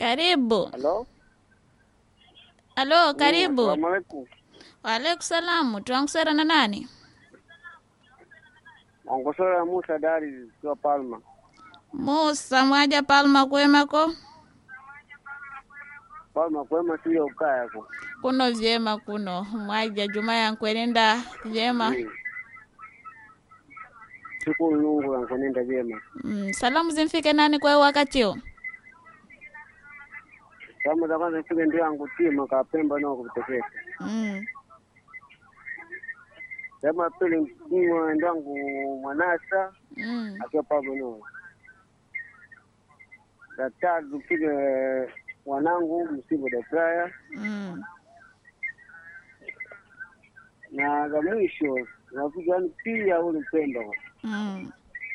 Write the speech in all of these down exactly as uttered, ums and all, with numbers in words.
Karibu. Halo? Halo, karibu. Assalamu alaikum. Wa alaikum salamu. Tuankusera na nani? Ongosora Musa Dari kwa Palma. Musa mwaja Palma kwemako? Palma kwema sio ukaya kwa. Kuno vyema kuno. Mwaja Juma yankwenenda vyema. Mm. Siku nungu yankonenda vyema. Mm, salamu zimfike nani kwa wakati huo? Kama za kwanza sike ndio yangu tima kapemba nao kutekesa. Mm. Kama pili mwa ndangu Mwanasa Mm. akiwa Palma nao. Daktari tupige wanangu msibo daktari Mm. na za mwisho nakuja pia ule mpendo. Mm.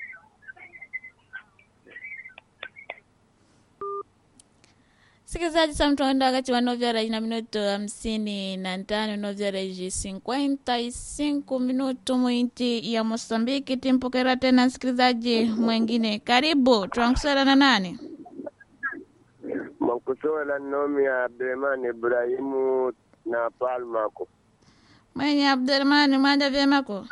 Sikizaji sa mtuenda wakati wa novyara ina minuto hamsini na tano novyara iji cinquenta y cinco minuto mwinti ya Mosambiki. Timpokera tena msikilizaji mwengine. Karibu, tuankusera na nani? Mankusola nomi ya Abdelman Ibrahimu na Palmako. Mwenye Abdelmani mwaja vyemako?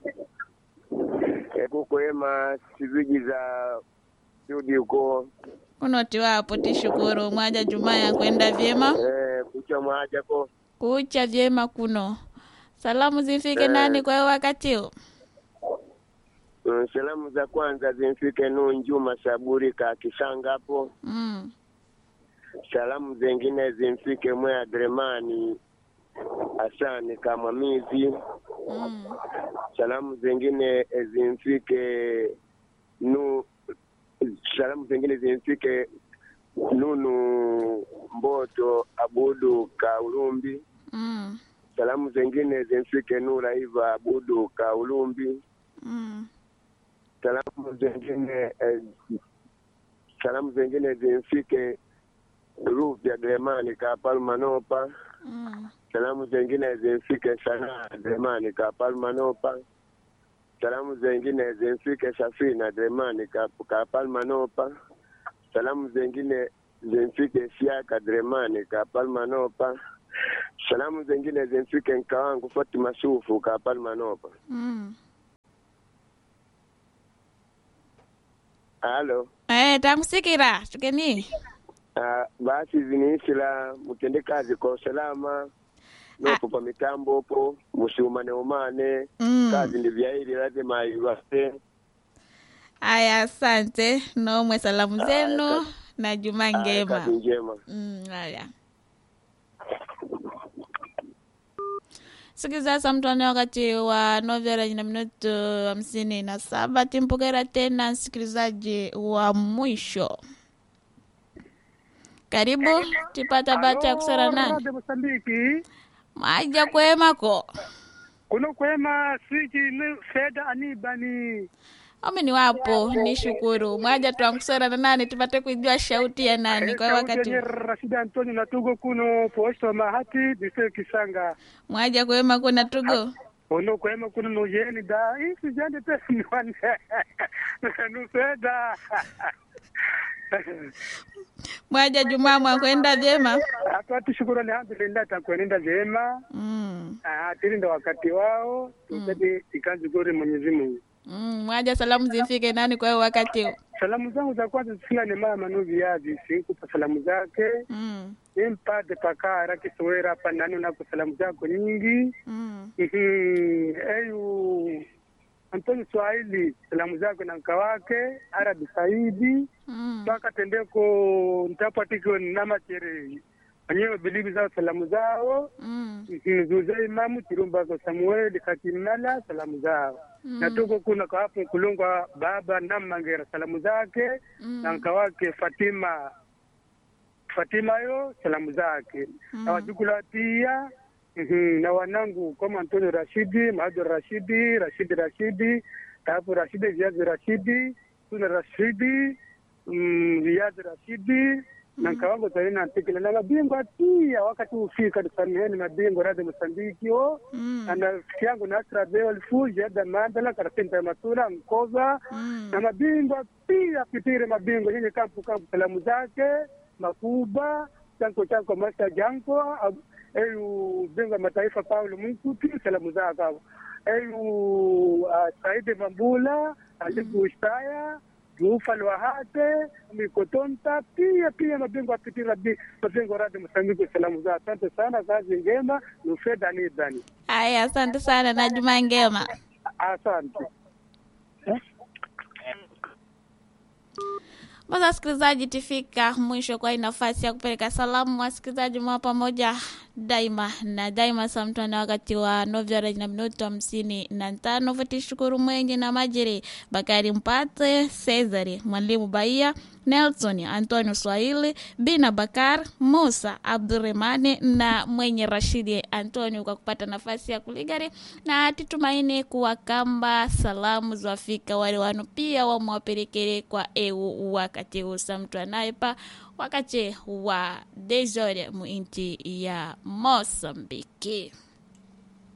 Eko kwema siviji za studi uko. Kunoti wapo tishukuru. Mwaja Jumaya kwenda vyema? Eh, kucha mwaja ko. Kucha vyema kuno. Salamu zifike Eh. nani kwa wakati huu? Mm, salamu za kwanza zimfike Nunjuma Saburi ka Kisanga hapo. Mm. Salamu zingine zimfike mwe Adremani Asani kama mizi. Mm. Salamu zingine zimfike nu salamu zingine zimfike Nunu Mboto Abudu Kaulumbi. Mm. Salamu zingine zimfike Nura Iva Abudu Kaulumbi. Mm. Salamu zingine eh, salamu zingine zimfike Rufia Gremani ka Palma Nopa. Mm. Salamu zingine zimfike Sana Gremani ka Palma Nopa. Salamu zingine zimfike Safina Gremani ka, ka Palma Nopa. Salamu zingine zimfike Siaka Gremani ka Palma Nopa. Salamu zingine zimfike Nkawangu Fatima Sufu ka Palma Nopa. Mm. Halo. Eh, tamsikira. Chukeni. Uh, basi ziniisila mutende kazi kwa usalama nopo pa mitambo po musiumane umane Mm. kazi ndi vyaili lazima iwase. Aya, asante. Nomwe salamu zenu Aya, na Juma Aya, ngema. kazi njema. Mm, haya. Sikiza sa mtuane wakati wa novela ina minuto hamsini na saba. Timpokera tena msikilizaji wa mwisho. Karibu, tipata bata kusara nani? Radio Mosambiki. Maja kwemako. Kuno kwema swiki ni feda anibani. Ome ni wapo, ni shukuru. Mwaja tuankusara na nani, tupate kujua shauti ya nani kwa wakati. Sauti Rashida Antonio Natugo kuno posto mahati dise Kisanga. Mwaja kwema kuna tugo. Kuno kwema kuno nojeni da. Isi jande pesi nwane. Nu feda. Mwaja Juma mwakwenda vyema. Atwati shukuru alhamdulillah takwenda vyema. Mm. Ah, tilinda wakati wao. Tukati ikanzi gori Mwenyezi Mungu. Mm, mwaja salamu zifike nani kwa wakati huu? Salamu zangu za kwanza zifika ni mama Nuvi Yazi, sikupa salamu zake. Mm. Impade pakara kisowera hapa nani unako salamu zako nyingi. Mm. Mhm. Eyu Antoni Swahili salamu zako na mka wake, Arabi Saidi. Mm. Twaka tendeko ntapatiko nama chere. Wanyewe bilibi zao salamu zao. Mm. Zuza imamu Chirumba kwa Samuel Katimala salamu zao. Mm. Na tuko kuna kwa hapo kulungwa baba Namangera salamu zake. Mm. Na mka wake Fatima Fatima yo salamu zake. Mm. Na wajukula pia mm-hmm. Na wanangu kama Antonio Rashidi, Mahado Rashidi, Rashidi Rashidi, Tafu Rashidi, Viazi Rashidi, Tuna Rashidi, mm, Viazi Rashidi. Na nkawango taina antikile na mabingwa pia wakati ufika tusamiheni mabingwa Radio Mosambiki o. Mm. Na rafiki yangu Nasra Beol Fuji Ada Mandala Karapenta Matula Mkoza. Mm. Na mabingwa pia pitire mabingwa yenye kampu kampu salamu zake. Makuba, Chanko Chanko Master Janko, Eyu Benga Mataifa Paulo Munkuti, salamu zako. Eyu Saidi Mambula, Aliku Ustaya, Jufalo Wahate, Mikotonta, pia pia mabingwa apitira bi, mabingwa radi Msambiki, salamu zako. Asante sana, kazi njema, Nufeda ni Dani. Aya, asante sana na Juma njema. Asante. Basi wasikilizaji, tifika mwisho kwa nafasi ya kupeleka salamu wasikilizaji mwa pamoja daima na daima samtana wakati wa novya na minuto hamsini na tano. Fatishukuru mwenye na majiri Bakari Mpate, Cesare Mwalimu Bahia, Nelson Antonio Swahili, Bina Bakar, Musa Abdurrahmani na mwenye Rashidi Antonio kwa kupata nafasi ya kuligari, na titumaini kuwa kamba salamu zwafika wale wanu pia wamwapelekele kwa eu wakati usamtu anayepa wakati wa dezore muinti ya Mosambiki.